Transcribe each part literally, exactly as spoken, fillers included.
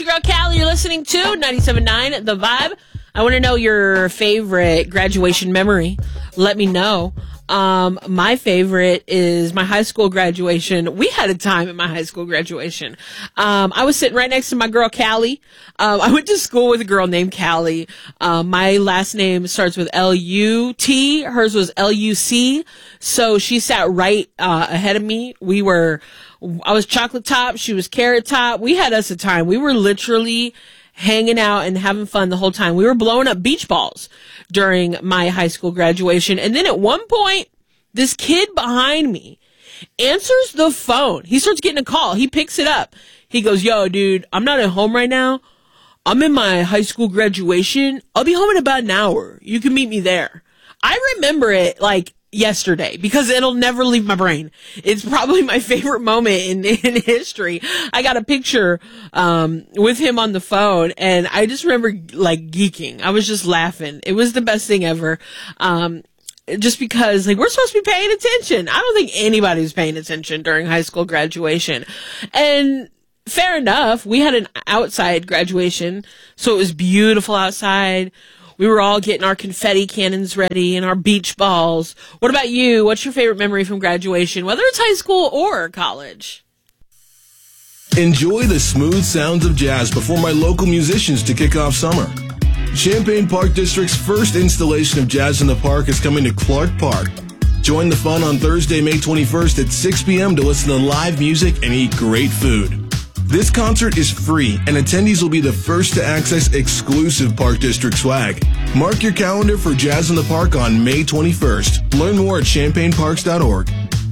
Your girl Callie, you're listening to ninety-seven point nine The Vibe. I want to know your favorite graduation memory. Let me know. Um, my favorite is my high school graduation. We had a time at my high school graduation. Um, I was sitting right next to my girl Callie. Um, I went to school with a girl named Callie. Um, my last name starts with L U T. Hers was L U C. So she sat right, uh, ahead of me. We were, I was chocolate top. She was carrot top. We had us a time. We were literally hanging out and having fun the whole time. We were blowing up beach balls during my high school graduation. And then at one point, this kid behind me answers the phone. He starts getting a call. He picks it up. He goes, yo, dude, I'm not at home right now. I'm in my high school graduation. I'll be home in about an hour. You can meet me there. I remember it like yesterday because it'll never leave my brain. It's probably my favorite moment in, in history. I got a picture, um, with him on the phone and I just remember like geeking. I was just laughing. It was the best thing ever. Um, just because like we're supposed to be paying attention. I don't think anybody's paying attention during high school graduation. And fair enough. We had an outside graduation, so it was beautiful outside. We were all getting our confetti cannons ready and our beach balls. What about you? What's your favorite memory from graduation, whether it's high school or college? Enjoy the smooth sounds of jazz before my local musicians to kick off summer. Champaign Park District's first installation of Jazz in the Park is coming to Clark Park. Join the fun on Thursday, May twenty-first at six p.m. to listen to live music and eat great food. This concert is free, and attendees will be the first to access exclusive Park District swag. Mark your calendar for Jazz in the Park on May twenty-first. Learn more at champaign parks dot org.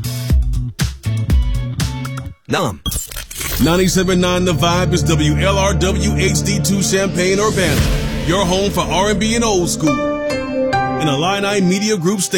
Nom. ninety-seven point nine The Vibe is W L R W H D two Champaign Urbana, your home for R and B and old school. An Illini Media Group station.